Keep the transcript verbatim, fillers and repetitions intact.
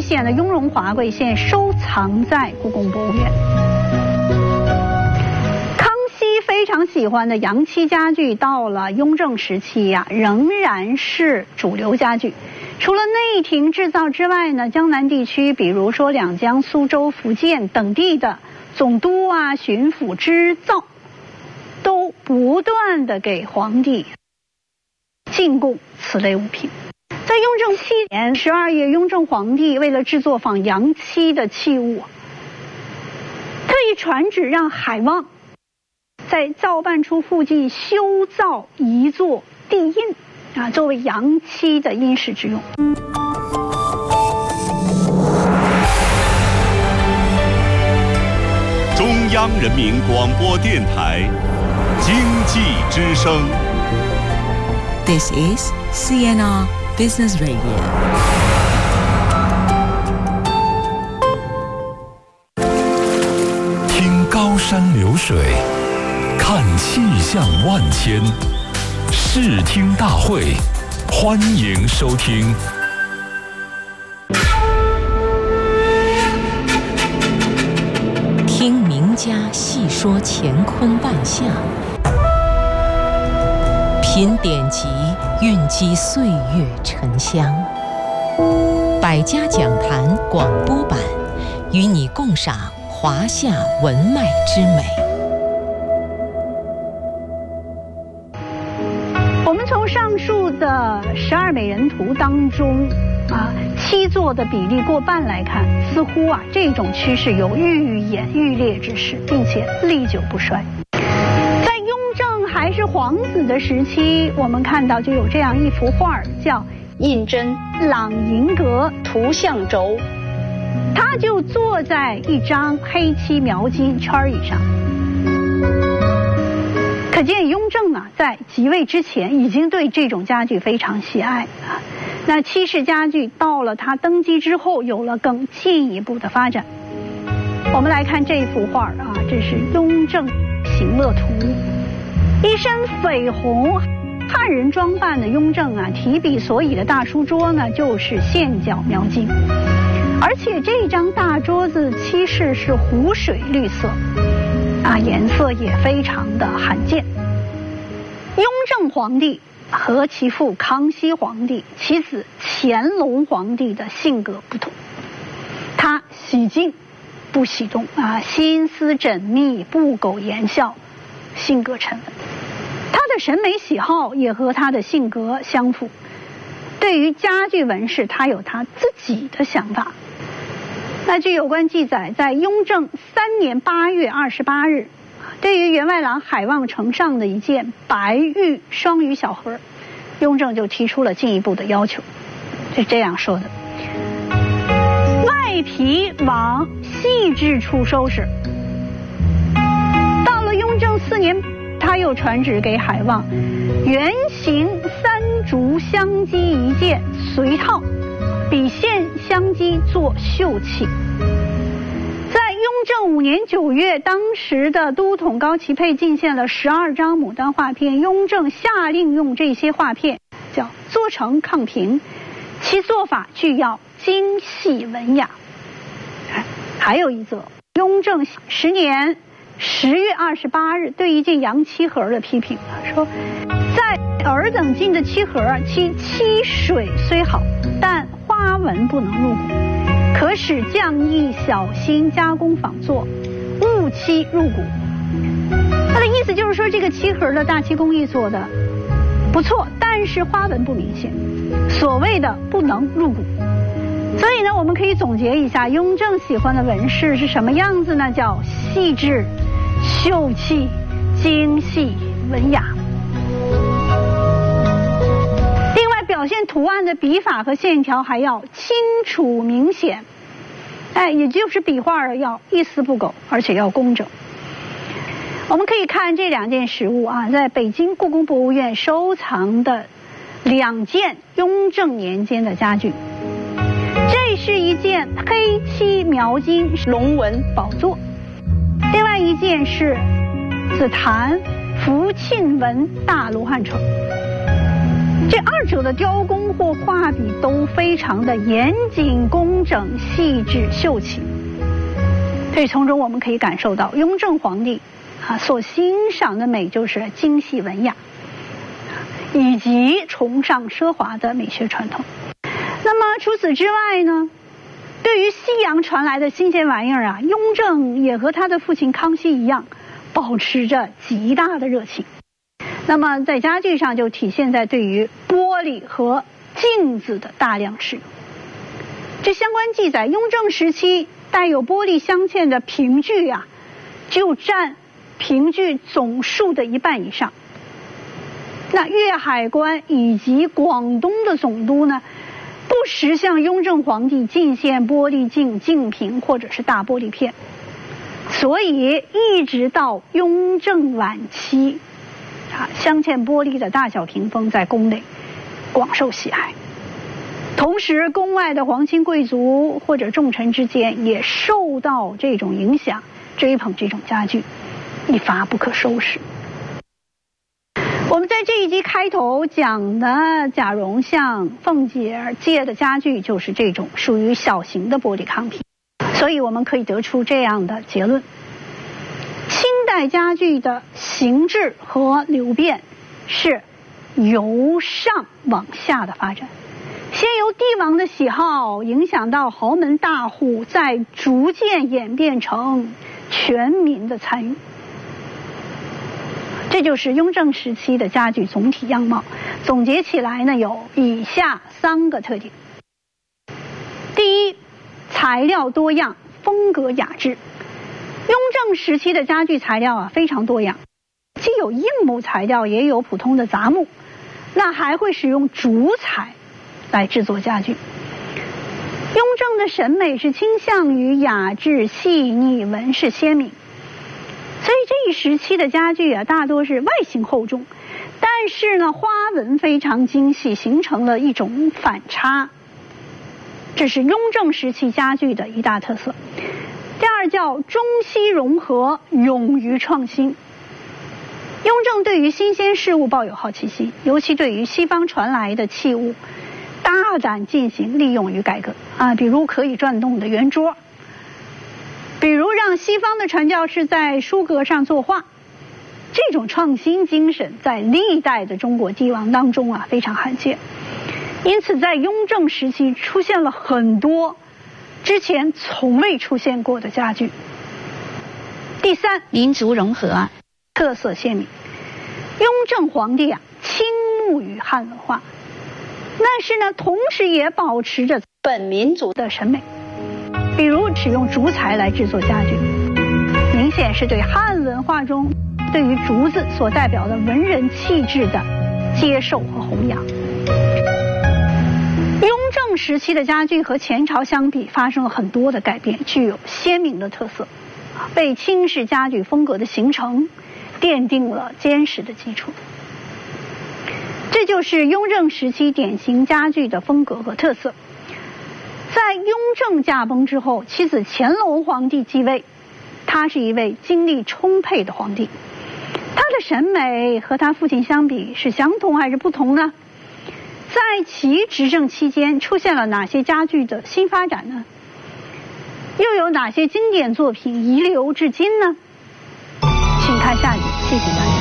显的雍容华贵，现收藏在故宫博物院。康熙非常喜欢的洋漆家具，到了雍正时期呀、啊，仍然是主流家具。除了内廷制造之外呢，江南地区，比如说两江、苏州、福建等地的总督啊、巡抚织造，都不断的给皇帝进贡此类物品。在雍正七年十二月，雍正皇帝为了制作仿洋漆的器物，特意传旨让海望在造办处附近修造一座地印啊，作为洋漆的印饰之用。 中央人民广播电台经济之声。 This is C N R Business Radio。 听高山流水，看气象万千。视听大会，欢迎收听。 听名家细说乾坤万象，品典籍蕴积岁月沉香。百家讲坛广播版，与你共赏华夏文脉之美。 我们从上述的十二美人图当中啊，七座的比例过半来看，似乎啊这种趋势有愈演愈烈之势，并且历久不衰。在雍正还是皇子的时期，我们看到就有这样一幅画，叫《胤禛朗银阁图像轴》，他就坐在一张黑漆描金圈椅上。可见雍正啊，在即位之前已经对这种家具非常喜爱啊。那漆式家具到了他登基之后，有了更进一步的发展。我们来看这幅画啊，这是雍正行乐图。一身绯红汉人装扮的雍正啊，提笔所倚的大书桌呢，就是线角描金，而且这张大桌子漆饰是湖水绿色。啊，颜色也非常的罕见。雍正皇帝和其父康熙皇帝、其子乾隆皇帝的性格不同，他喜静不喜动啊，心思缜密，不苟言笑，性格沉稳。他的审美喜好也和他的性格相符。对于家具纹饰，他有他自己的想法。那据有关记载，在雍正三年八月二十八日，对于员外郎海望呈上的一件白玉双鱼小盒，雍正就提出了进一步的要求，是这样说的：外皮往细致处收拾。到了雍正四年，他又传旨给海望，圆形三竹香机一件随套，笔线香机做绣器。在雍正五年九月，当时的都统高启佩进献了十二张牡丹画片，雍正下令用这些画片叫做成抗评，其做法具要精细文雅。还有一则，雍正十年十月二十八日对一件洋漆盒的批评，说在尔等金的漆盒，其漆水虽好，但花纹不能入骨，可使匠艺小心加工仿作，误漆入骨。他的意思就是说，这个漆盒的大漆工艺做的不错，但是花纹不明显，所谓的不能入骨。所以呢，我们可以总结一下，雍正喜欢的纹饰是什么样子呢？叫细致、秀气、精细、文雅。另外，表现图案的笔法和线条还要清楚明显，哎，也就是笔画要一丝不苟，而且要工整。我们可以看这两件实物啊，在北京故宫博物院收藏的两件雍正年间的家具。这是一件黑漆描金龙纹宝座，另外一件是紫檀福沁纹大罗汉床。这二者的雕工或画笔都非常的严谨、工整、细致、秀气。所以从中我们可以感受到雍正皇帝啊所欣赏的美就是精细文雅，以及崇尚奢华的美学传统。那么除此之外呢，对于西洋传来的新鲜玩意儿啊，雍正也和他的父亲康熙一样，保持着极大的热情。那么在家具上就体现在对于玻璃和镜子的大量使用。这相关记载，雍正时期带有玻璃镶嵌的凭具啊，就占凭具总数的一半以上。那粤海关以及广东的总督呢，不时向雍正皇帝进献玻璃镜、镜瓶或者是大玻璃片，所以一直到雍正晚期啊，镶嵌玻璃的大小屏风在宫内广受喜爱。同时宫外的皇亲贵族或者重臣之间也受到这种影响，追捧这种家具，一发不可收拾。我们在这一集开头讲的贾蓉向凤姐借的家具就是这种属于小型的玻璃炕屏，所以我们可以得出这样的结论：清代家具的形制和流变是由上往下的发展，先由帝王的喜好影响到豪门大户，再逐渐演变成全民的参与。这就是雍正时期的家具总体样貌。总结起来呢，有以下三个特点。第一，材料多样，风格雅致。雍正时期的家具材料啊非常多样，既有硬木材料，也有普通的杂木，那还会使用竹材来制作家具。雍正的审美是倾向于雅致、细腻、纹饰鲜明，所以这一时期的家具啊，大多是外形厚重，但是呢，花纹非常精细，形成了一种反差。这是雍正时期家具的一大特色。第二叫中西融合，勇于创新。雍正对于新鲜事物抱有好奇心，尤其对于西方传来的器物，大胆进行利用与改革啊，比如可以转动的圆桌，比如让西方的传教士在书阁上作画。这种创新精神在历代的中国帝王当中啊非常罕见，因此在雍正时期出现了很多之前从未出现过的家具。第三，民族融合，特色鲜明。雍正皇帝啊倾慕于汉文化，但是呢同时也保持着本民族的审美，比如使用竹材来制作家具，明显是对汉文化中对于竹子所代表的文人气质的接受和弘扬。雍正时期的家具和前朝相比发生了很多的改变，具有鲜明的特色，为清式家具风格的形成奠定了坚实的基础。这就是雍正时期典型家具的风格和特色。在雍正驾崩之后，妻子乾隆皇帝继位，他是一位精力充沛的皇帝，他的审美和他父亲相比是相同还是不同呢？在其执政期间出现了哪些家具的新发展呢？又有哪些经典作品遗留至今呢？请看下集，谢谢大家。